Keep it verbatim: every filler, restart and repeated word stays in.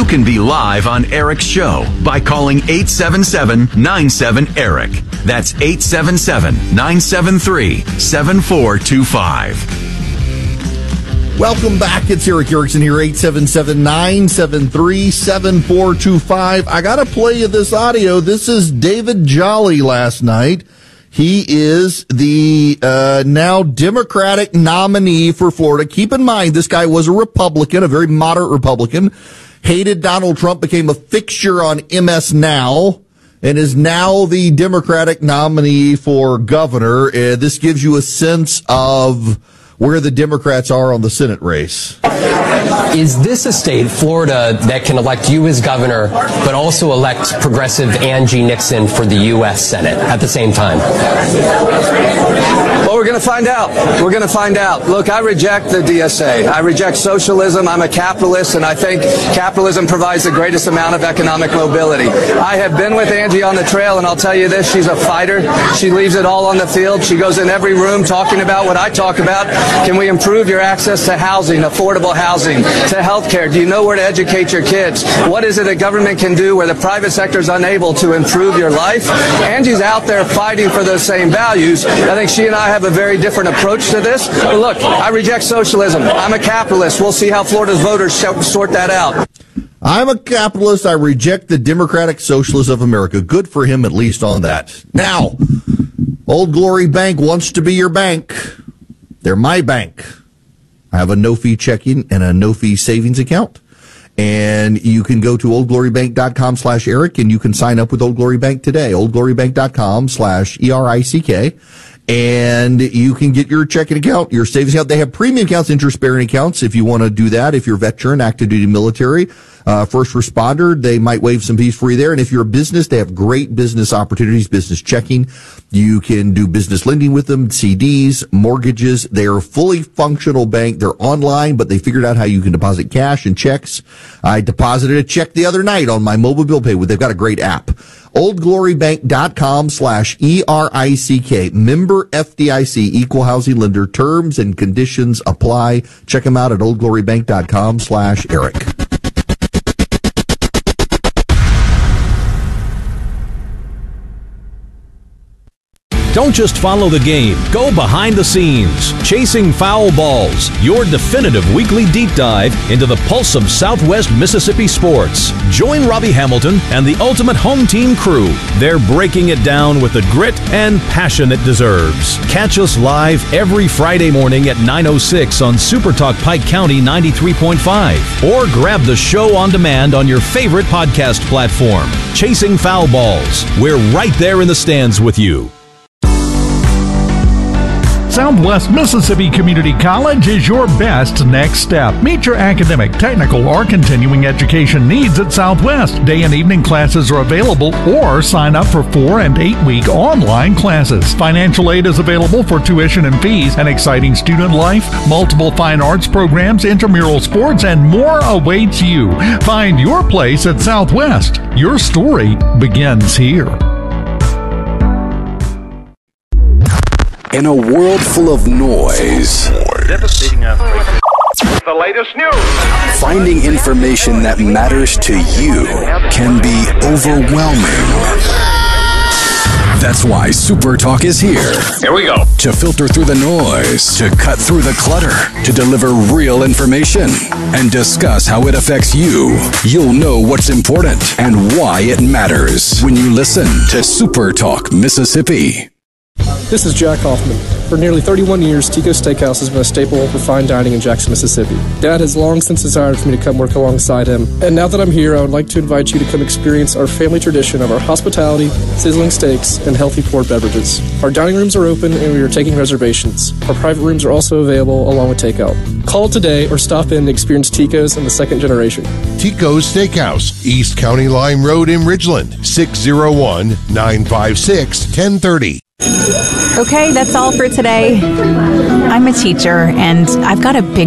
You can be live on Eric's show by calling eight seven seven, nine seven, ERIC. That's eight seven seven, nine seven three, seven four two five. Welcome back. It's Eric Erickson here, eight seven seven, nine seven three, seven four two five. I got to play you this audio. This is David Jolly last night. He is the uh, now Democratic nominee for Florida. Keep in mind, this guy was a Republican, a very moderate Republican, hated Donald Trump, became a fixture on M S Now, and is now the Democratic nominee for governor. Uh, this gives you a sense of where the Democrats are on the Senate race. Is this a state, Florida, that can elect you as governor, but also elect progressive Angie Nixon for the U S Senate at the same time? Well, we're going to find out. We're going to find out. Look, I reject the D S A. I reject socialism. I'm a capitalist, and I think capitalism provides the greatest amount of economic mobility. I have been with Angie on the trail, and I'll tell you this, she's a fighter. She leaves it all on the field. She goes in every room talking about what I talk about. Can we improve your access to housing, affordable housing, to health care? Do you know where to educate your kids? What is it that government can do where the private sector is unable to improve your life? Angie's out there fighting for those same values. I think she and I have a very different approach to this. But look, I reject socialism. I'm a capitalist. We'll see how Florida's voters sort that out. I'm a capitalist. I reject the Democratic Socialists of America. Good for him, at least on that. Now, Old Glory Bank wants to be your bank. They're my bank. I have a no-fee checking and a no-fee savings account. And you can go to oldglorybank.com slash Eric, and you can sign up with Old Glory Bank today. oldglorybank.com slash E R I C K. And you can get your checking account, your savings account. They have premium accounts, interest-bearing accounts if you want to do that. If you're a veteran, active duty military, uh, first responder, they might waive some fees for you there. And if you're a business, they have great business opportunities, business checking. You can do business lending with them, C Ds, mortgages. They are a fully functional bank. They're online, but they figured out how you can deposit cash and checks. I deposited a check the other night on my mobile bill pay. They've got a great app. oldglorybank.com slash E R I C K. Member F D I C, equal housing lender. Terms and conditions apply. Check them out at oldglorybank.com slash Eric. Don't just follow the game. Go behind the scenes. Chasing Foul Balls, your definitive weekly deep dive into the pulse of Southwest Mississippi sports. Join Robbie Hamilton and the Ultimate Home Team crew. They're breaking it down with the grit and passion it deserves. Catch us live every Friday morning at nine oh six on Super Talk Pike County ninety-three point five. Or grab the show on demand on your favorite podcast platform. Chasing Foul Balls. We're right there in the stands with you. Southwest Mississippi Community College is your best next step. Meet your academic, technical, or continuing education needs at Southwest. Day and evening classes are available, or sign up for four and eight week online classes. Financial aid is available for tuition and fees, an exciting student life, multiple fine arts programs, intramural sports, and more awaits you. Find your place at Southwest. Your story begins here. In a world full of noise, devastating earthquake. The latest news. Finding information that matters to you can be overwhelming. That's why Super Talk is here. Here we go. To filter through the noise, to cut through the clutter, to deliver real information, and discuss how it affects you. You'll know what's important and why it matters when you listen to Super Talk Mississippi. This is Jack Hoffman. For nearly thirty-one years, Tico's Steakhouse has been a staple for fine dining in Jackson, Mississippi. Dad has long since desired for me to come work alongside him, and now that I'm here, I would like to invite you to come experience our family tradition of our hospitality, sizzling steaks, and healthy poured beverages. Our dining rooms are open, and we are taking reservations. Our private rooms are also available, along with takeout. Call today or stop in and experience Tico's in the second generation. Tico's Steakhouse, East County Line Road in Ridgeland, six oh one, nine five six, one oh three oh. Okay, that's all for today. I'm a teacher, and I've got a big